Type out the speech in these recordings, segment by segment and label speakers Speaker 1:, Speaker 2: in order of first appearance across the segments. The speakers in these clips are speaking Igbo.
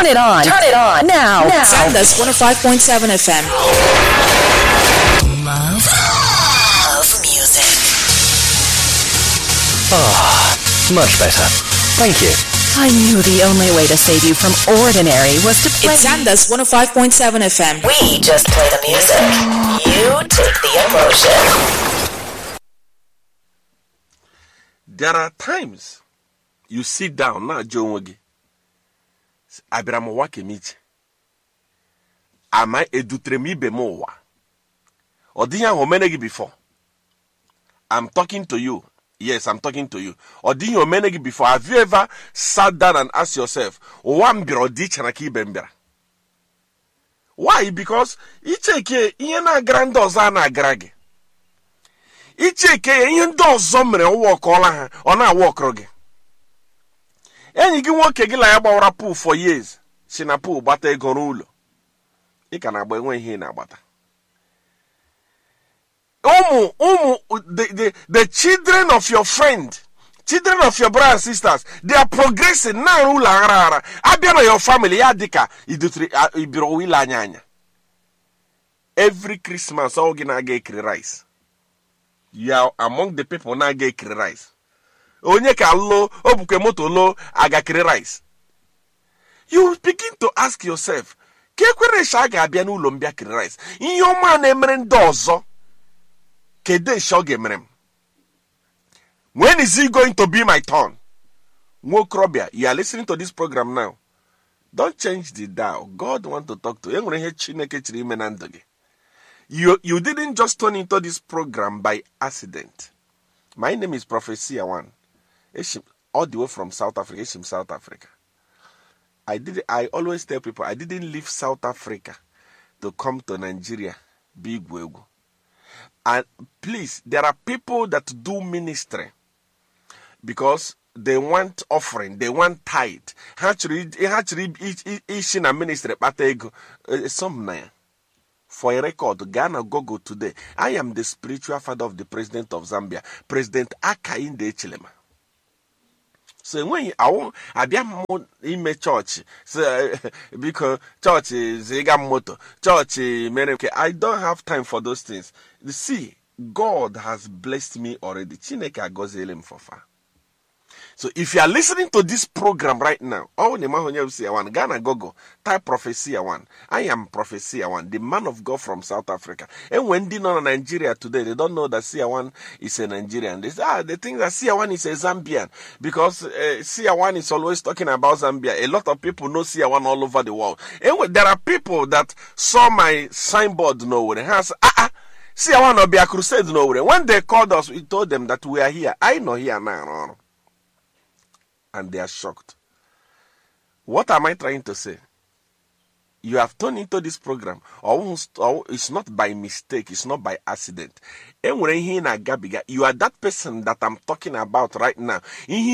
Speaker 1: Turn it on. Turn it on. Now.
Speaker 2: Send us 105.7 FM.
Speaker 1: Love music.
Speaker 3: Much better. Thank you.
Speaker 1: I knew the only way to save you from ordinary was to play.
Speaker 2: It's Sandus 105.7 FM.
Speaker 1: We just play the music. You take the emotion.
Speaker 4: There are times you sit down now, John Wagi. Abraham Wakemichi. Am I edutremi bemowa? Odinya homenegi before. I'm talking to you. Yes, I'm talking to you. Odinya homenegi before. Have you ever sat down and asked yourself, Wambiro di chanaki bembera? Why? Because icheke yena grandoza na grage. Icheke yen dozo mre work ola ha ona work roge. Enyi gi nwoke gi la ya gbawara pool for years. Si na pool gbata ego n'ụlọ. Ị ka na-agba enwe ihe na-agbata. The children of your friend, children of your brothers and sisters, they are progressing now. Abia na your family ya dika ibiro wila anya. Every Christmas all gi na ga ekiri rice. You are among the people na ga ekiri rice. Onye ka lo obukwe moto lo aga kiri rice. You begin to ask yourself, kekwere shaga abia n'ulo mbia kiri rice. Ihe ọma na-emere ndị ọzọ kede shoge merem. When is it going to be my turn? Nwokrobia, you are listening to this program now. Don't change the dial. God want to talk to you. You didn't just turn into this program by accident. My name is Prophecy Awan. All the way from South Africa. South Africa. I always tell people I didn't leave South Africa to come to Nigeria. Big wego. And please, there are people that do ministry because they want offering, they want tithe. Actually, each in a ministry, but they go somewhere. For a record, Ghana Gogo today. I am the spiritual father of the president of Zambia, President Hakainde Hichilema. So when I be in my church, so because church is a motto, church, I don't have time for those things. You see, God has blessed me already. Chineke agozelem fofa. So if you are listening to this program right now, Ghana Gogo, type Prophecy One. I am Prophecy One, the man of God from South Africa. And when they know Nigeria today, they don't know that Sia1 is a Nigerian. They say, they think that Sia1 is a Zambian because Sia1 is always talking about Zambia. A lot of people know Sia1 all over the world. And there are people that saw my signboard nowhere. Has Sia1 will be a crusade nowhere. When they called us, we told them that we are here. I know here now. And they are shocked. What am I trying to say? You have turned into this program. It's not by mistake. It's not by accident. You are that person that I'm talking about right now.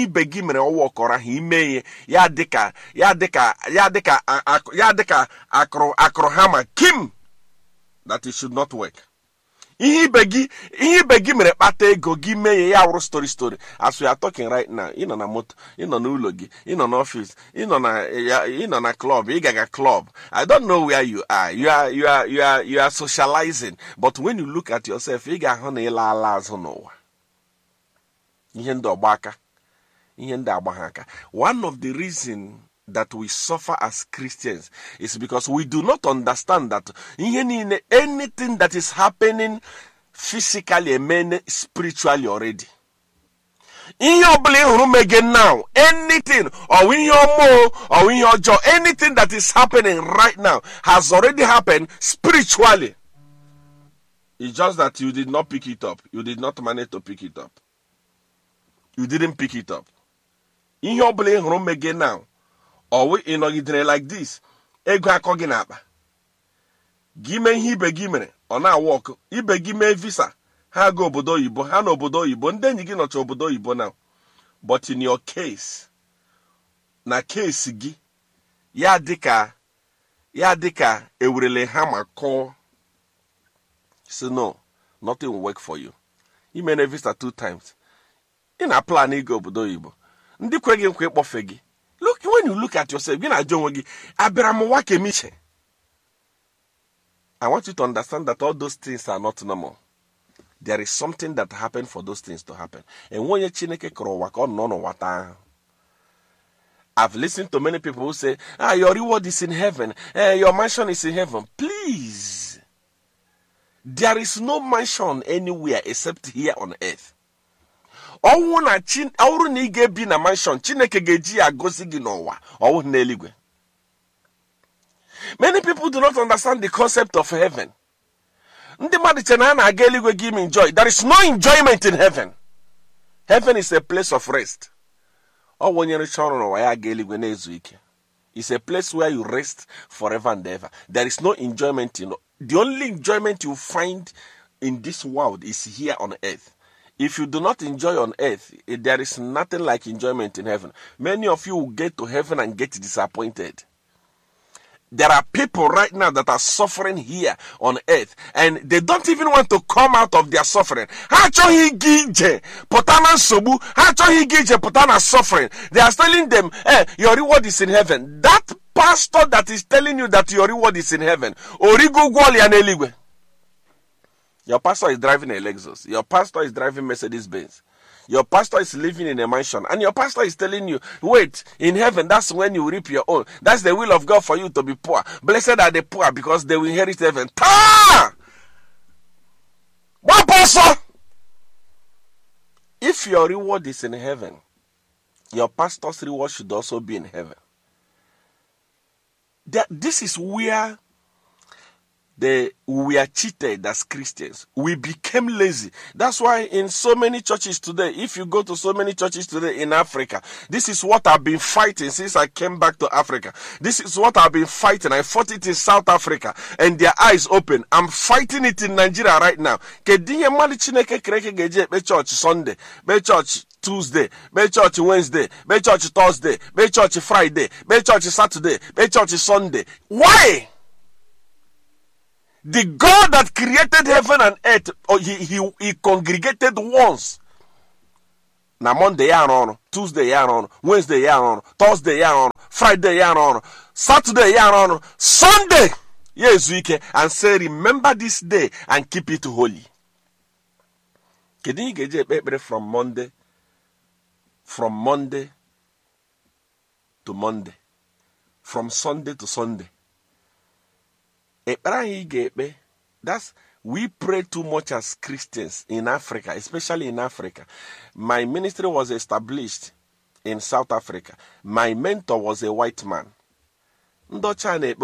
Speaker 4: Kim, that it should not work. Ihe begi mere kpata ego gi mee ya wuru story. As we are talking right now, ị nọ na moto, ị nọ na ụlọ gị, ị nọ na office, ị nọ na club, ị gaga club. I don't know where you are. You are socializing, but when you look at yourself, ị ga-ahụ na ịla ala azụ n'ụwa. Ihe ndị ọgbaka, ihe ndị agbahaka. One of the reasons that we suffer as Christians is because we do not understand that anything that is happening physically and spiritually already. In your belief again now, anything or in your mo or in your joy, anything that is happening right now has already happened spiritually. It's just that you did not pick it up. You did not manage to pick it up. You didn't pick it up. In your belief again now. Or we in like this. Ego akogi na akpa. Gime ihe ibe gị mere, ọ na-awọk. Ibe gị mee visa. Ha go obodo oyibo, ha na obodo oyibo. Ndị enyi gị nọcha obodo oyibo now. But in your case, na case gị, ya dịka ewurele ha ma kọọ. So no, nothing will work for you. You may visa 2 times. In a plan ịga obodo oyibo. Ndị kwe gị nkwa ịkpọfe gị. Look, when you look at yourself, I want you to understand that all those things are not normal. There is something that happened for those things to happen. And when you Chineke krowako no wata. I've listened to many people who say, your reward is in heaven. Your mansion is in heaven. Please. There is no mansion anywhere except here on earth. Ọwụ na ọrụ na ị ga-ebi na mansion Chineke ga-eji ya gosi gị n'ụwa ọwụ n'eluigwe. Many people do not understand the concept of heaven. Ndị mmadụ che na na-aga eluigwe give me enjoy. There is no enjoyment in heaven. Heaven is a place of rest. Ọwụ onye rụcha ọrụ n'ụwa ya aga eluigwe na-ezu ike. It's a place where you rest forever and ever. There is no enjoyment in. The only enjoyment you find in this world is here on earth. If you do not enjoy on earth, there is nothing like enjoyment in heaven. Many of you will get to heaven and get disappointed. There are people right now that are suffering here on earth, and they don't even want to come out of their suffering. Suffering. They are telling them, your reward is in heaven. That pastor that is telling you that your reward is in heaven, your pastor is driving a Lexus. Your pastor is driving Mercedes-Benz. Your pastor is living in a mansion. And your pastor is telling you, wait, in heaven, that's when you reap your own. That's the will of God for you to be poor. Blessed are the poor because they will inherit heaven. One pastor! If your reward is in heaven, your pastor's reward should also be in heaven. This is where we are cheated as Christians. We became lazy. That's why in so many churches today, if you go to so many churches today in Africa, this is what I've been fighting since I came back to Africa. This is what I've been fighting. I fought it in South Africa and their eyes open. I'm fighting it in Nigeria right now. Be church Sunday, be church Tuesday, be church Wednesday, be church Thursday, be church Friday, be church Saturday, be church Sunday. Why? The God that created heaven and earth, he congregated once. Na Monday ya on, Tuesday ya on, Wednesday ya on, Thursday ya on, Friday ya on, Saturday ya on, Sunday yes week, and say remember this day and keep it holy. Can you get from Monday to Monday, from Sunday to Sunday? That's we pray too much as Christians in Africa, especially in Africa. My ministry was established in South Africa. My mentor was a white man. You will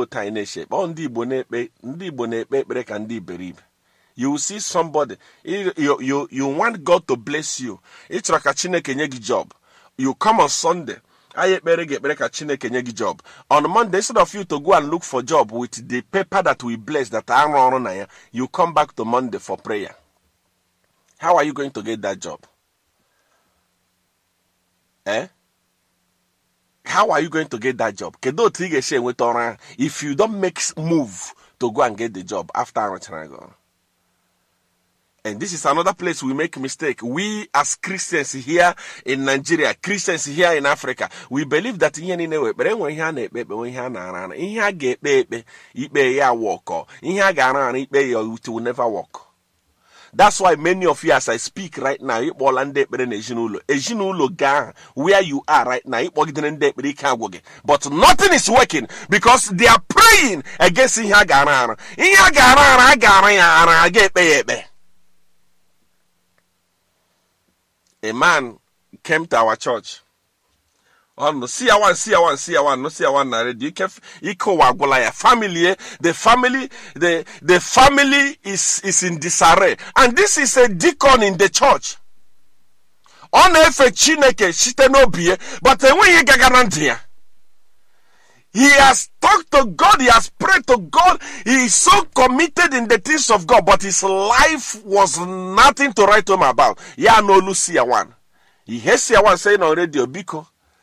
Speaker 4: see somebody, you want God to bless you. It's like a Chineke job. You come on Sunday. Job. On Monday, instead of you to go and look for job with the paper that we bless, that you come back to Monday for prayer. How are you going to get that job? How are you going to get that job? If you don't make move to go and get the job after and this is another place we make mistake. We as Christians here in Nigeria, Christians here in Africa, we believe that it will never work. That's why many of you, as I speak right now, where you are right now, but nothing is working because they are praying against a man came to our church. Oh no, see one. The family is in disarray. And this is a deacon in the church. On efe Chineke shitenobie, but when you garantia. He has talked to God, he has prayed to God, he is so committed in the things of God, but his life was nothing to write home about. Ya no Lucia one. He hears one saying on radio, Biko,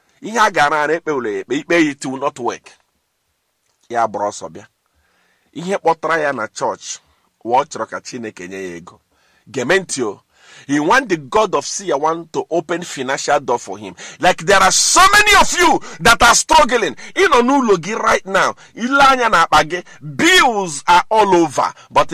Speaker 4: it will not work. Ya brosobia. Ihe potara ya na church, watch roka Chineke nye ego. Gementio, He wants the God of CR1 to open financial door for him. Like there are so many of you that are struggling. Right now, bills are all over, but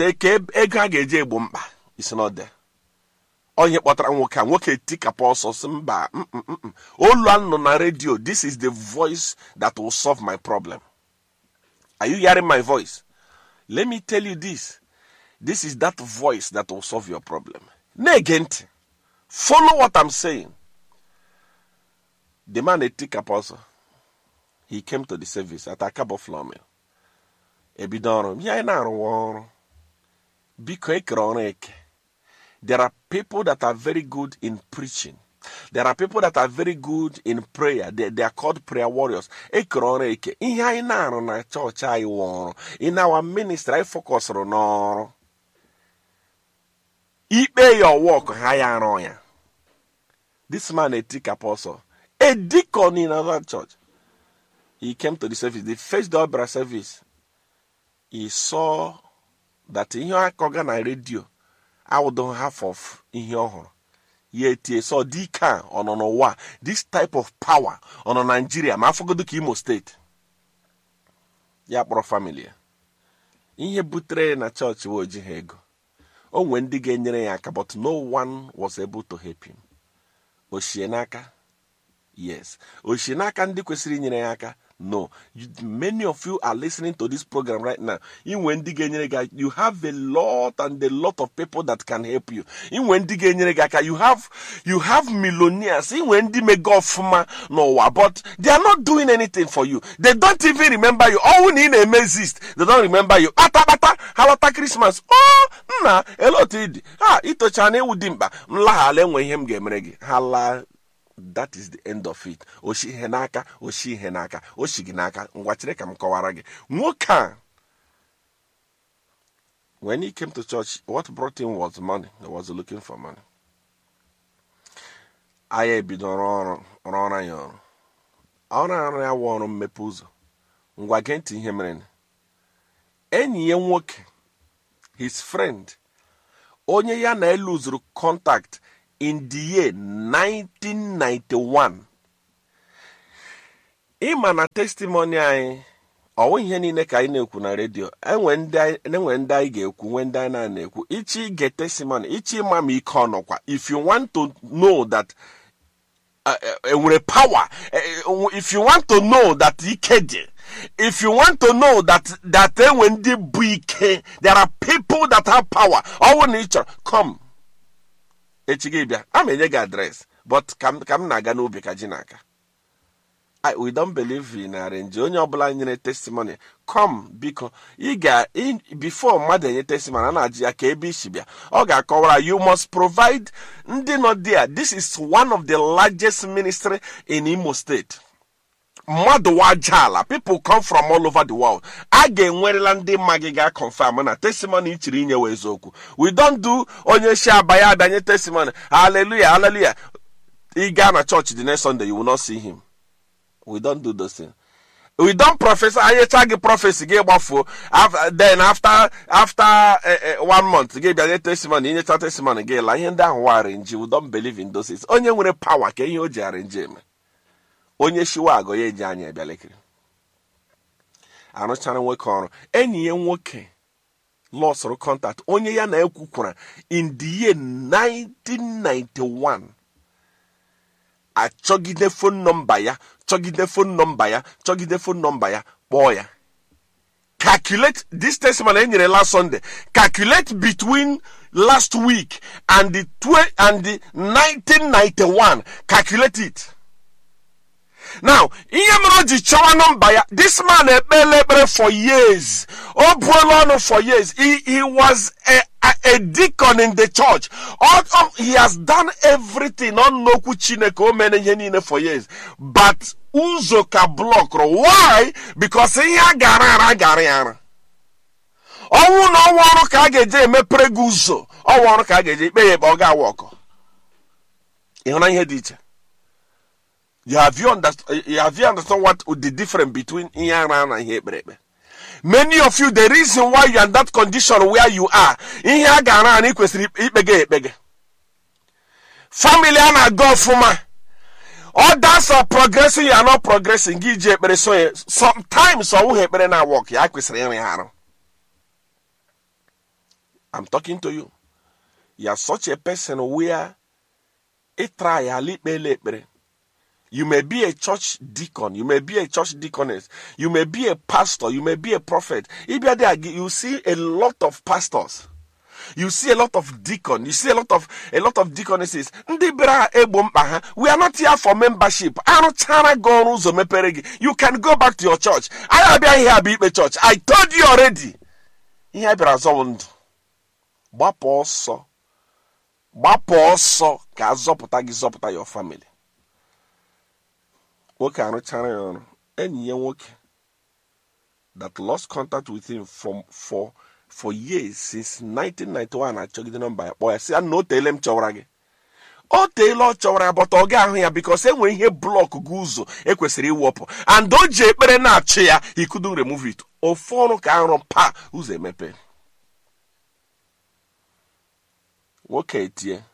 Speaker 4: it's not there. Onye kpọtara nwoke tika apostle simba. Olu na radio. This is the voice that will solve my problem. Are you hearing my voice? Let me tell you this. This is that voice that will solve your problem. Negent. Follow what I'm saying. The man a tika apostle. He came to the service at Akabo Flomel. Ebidoro. Biko ekroneke. There are people that are very good in preaching. There are people that are very good in prayer. They are called prayer warriors. In our ministry, I focus on your work. This man, a thick apostle, a deacon in another church. He came to the service. The first Dobra service, he saw that in your radio, I don't have of in your yet so dika on this type of power on Nigeria. I forgot the Imo State. Ya pro family. Ihe butre na church wo jihego. O when the genyere yaka, but no one was able to help him. Oshienaka, yes. Oshienaka ndi kwesiri nyere yaka. No, many of you are listening to this program right now. In Wendy Genyerega, you have a lot of people that can help you. In Wendy Genyerega, you have millionaires. In Wendy Megofuma, no, but they are not doing anything for you. They don't even remember you. Oh, in a exist. They don't remember you. Bata, halata Christmas. Oh, na, hello tid. Ito chane udimba. Mla hale mwehem gemeregi. Hala. That is the end of it. Oshi henaka, oshiginaka. Ngwachire kam kawarage. Nwoka. When he came to church, what brought him was money. He was looking for money. Aye bidon rona yon. Ona ya wono mepuzo. Ngwagenti hemren. Enyi ye nwoke, his friend, onye ya na lose contact in the year 1991. Imana testimony ai owo ihe niile ka ina ekwu na radio. Enwe ndị anyị ga-ekwu, nwe ndị anyị na-ekwu. Ichi get testimony, ichi ma ike onokwa. If you want to know that with power, if you want to know that ikeje, if you want to know that when the buike, there are people that have power. Our nature, come. Echigibia, I'm a nega address, but come naga no bekajinaka. We don't believe in arrange your blind testimony. Come, because before mother testimony, you must provide. This is one of the largest ministry in Imo State. Madwajala. People come from all over the world. Again, when Landi Magiga confirm na testimony chirinye wezoku. We don't do onye shabaya danye testimony. Hallelujah, hallelujah. Igana church the next Sunday, you will not see him. We don't do those things. We don't prophesy. I tag prophecy. Then after 1 month, give a testimony. In a testimony, get lying down warring. You don't believe in those things. Only with a power can you arrange him. Onye shiwa go ye janye belekiri. Ano chana work on any nwoke lost or contact. Onye ya na ekwukura in the year 1991. A chogide phone number ya, boy. Calculate this testimony in last Sunday. Calculate between last week and the 1991. Calculate it. Now, this man for years. For years. He was a deacon in the church. He has done everything for years. But Uzoka block. Why? Because he gara. Oh no one kage me preguzo. Oh one kage be boga woko. Have you understand what the difference between Iran and Hebrebe? Many of you, the reason why you are in that condition where you are, family ana go fuma. Others are progressing, you are not progressing. Sometimes I won't help na work. I'm talking to you. You are such a person where you may be a church deacon, you may be a church deaconess, you may be a pastor, you may be a prophet. You see a lot of pastors. You see a lot of deacon. You see a lot of deaconesses. We are not here for membership. You can go back to your church. I told you already. Your family. That lost contact with him for years, since 1991. I checked the number. Boy, I say I no tell him chawrage. O Taylor chawra but oga here because when he block guzo ekwesiri iwopo. And don't jepere na chair, he couldn't remove it. O phone ka pa who's a mepe. Okay, tie.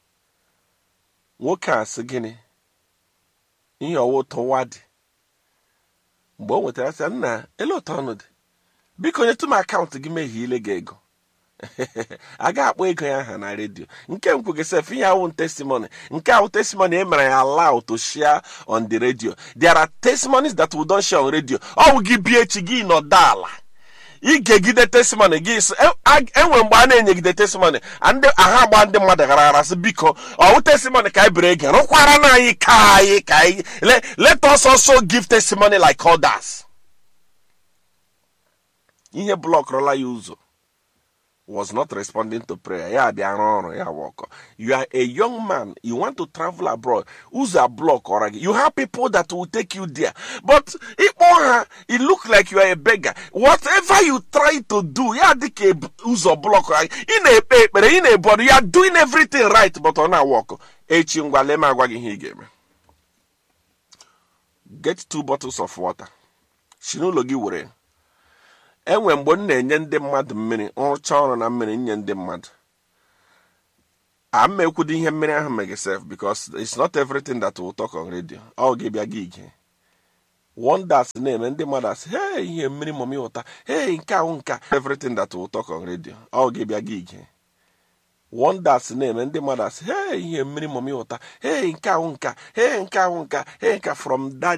Speaker 4: Woka sigini. In your water wad. Bo wetara say na elo tonod. Because you to my account to give me healing ego. I got way going na radio. Nke mkuge say your own testimony. Nke our testimony am allowed to share on the radio. There are testimonies that we don't share on radio. Oh, we give BHG no dollar. You give the testimony. And when one give the testimony, and the aha one the mother because our testimony kai break. Let us also give testimony like others. Ihe block rola user was not responding to prayer. You are a young man. You want to travel abroad. Use a block or you have people that will take you there. But it look like you are a beggar. Whatever you try to do, use a block in a paper, in a body. You are doing everything right, but on a walk. Get 2 bottles of water. Shinologi wure. And when one day the mad many or child and many in the mad. I may couldn't hear many myself because it's not everything that will talk on radio. I'll give you a gig. One that's name and the mother say, hey, here many mommy water, hey, unka, everything that will talk on radio. I'll give you a gig. One that's name and the mother say, hey, here many mommy water, hey, unka, hey, unka, from that.